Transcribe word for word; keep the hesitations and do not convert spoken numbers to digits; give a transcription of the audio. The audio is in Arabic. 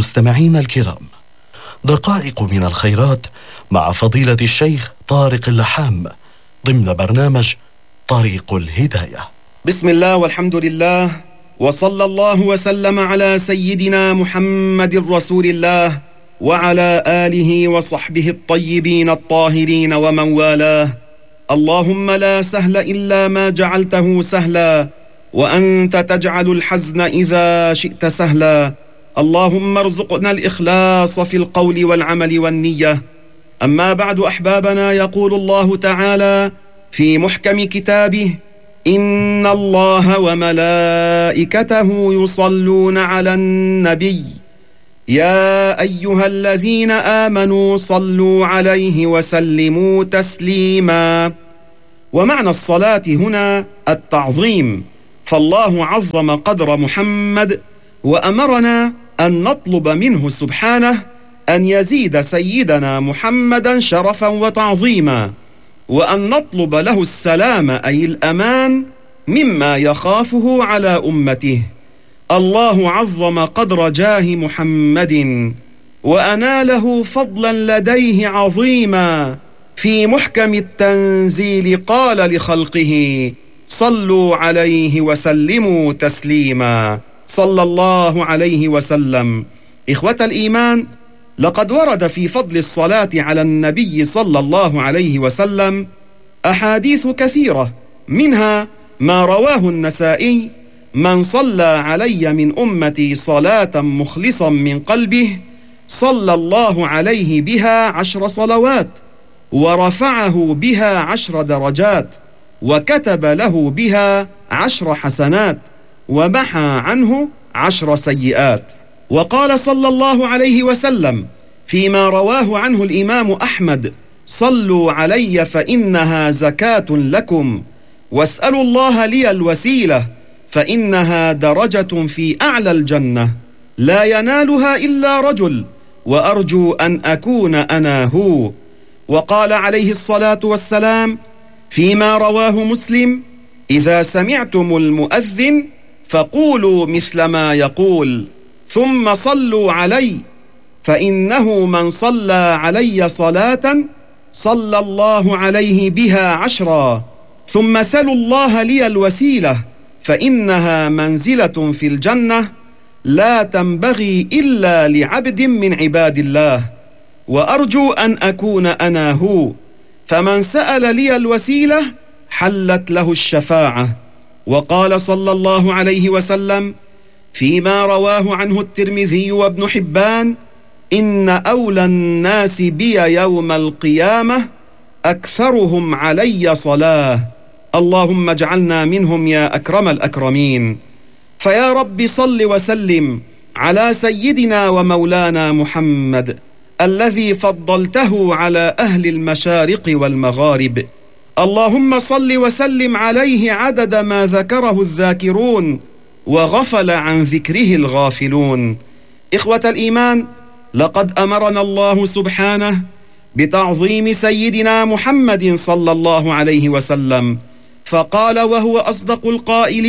مستمعين الكرام، دقائق من الخيرات مع فضيلة الشيخ طارق اللحام ضمن برنامج طريق الهداية. بسم الله والحمد لله، وصلى الله وسلم على سيدنا محمد رسول الله وعلى آله وصحبه الطيبين الطاهرين ومن والاه. اللهم لا سهل إلا ما جعلته سهلا، وأنت تجعل الحزن إذا شئت سهلا. اللهم ارزقنا الإخلاص في القول والعمل والنية. أما بعد أحبابنا، يقول الله تعالى في محكم كتابه: إن الله وملائكته يصلون على النبي يا أيها الذين آمنوا صلوا عليه وسلموا تسليما. ومعنى الصلاة هنا التعظيم، فالله عظم قدر محمد وأمرنا أن نطلب منه سبحانه أن يزيد سيدنا محمدا شرفا وتعظيما، وأن نطلب له السلام أي الأمان مما يخافه على أمته. الله عظم قدر جاه محمد وأناله فضلا لديه عظيما. في محكم التنزيل قال لخلقه: صلوا عليه وسلموا تسليما. صلى الله عليه وسلم. إخوة الإيمان، لقد ورد في فضل الصلاة على النبي صلى الله عليه وسلم أحاديث كثيرة، منها ما رواه النسائي: من صلى علي من أمتي صلاة مخلصا من قلبه صلى الله عليه بها عشر صلوات، ورفعه بها عشر درجات، وكتب له بها عشر حسنات، ومحى عنه عشر سيئات. وقال صلى الله عليه وسلم فيما رواه عنه الإمام أحمد: صلوا علي فإنها زكاة لكم، واسألوا الله لي الوسيلة فإنها درجة في أعلى الجنة لا ينالها إلا رجل، وأرجو أن أكون أنا هو. وقال عليه الصلاة والسلام فيما رواه مسلم: إذا سمعتم المؤذن فقولوا مثل ما يقول، ثم صلوا علي، فإنه من صلى علي صلاة صلى الله عليه بها عشرا، ثم سلوا الله لي الوسيلة فإنها منزلة في الجنة لا تنبغي إلا لعبد من عباد الله، وأرجو أن أكون أنا هو. فمن سأل لي الوسيلة حلت له الشفاعة. وقال صلى الله عليه وسلم فيما رواه عنه الترمذي وابن حبان: إن أولى الناس بي يوم القيامة أكثرهم علي صلاة. اللهم اجعلنا منهم يا أكرم الأكرمين. فيا رب صل وسلم على سيدنا ومولانا محمد الذي فضلته على أهل المشارق والمغارب. اللهم صل وسلم عليه عدد ما ذكره الذاكرون وغفل عن ذكره الغافلون. إخوة الإيمان، لقد أمرنا الله سبحانه بتعظيم سيدنا محمد صلى الله عليه وسلم، فقال وهو أصدق القائلين: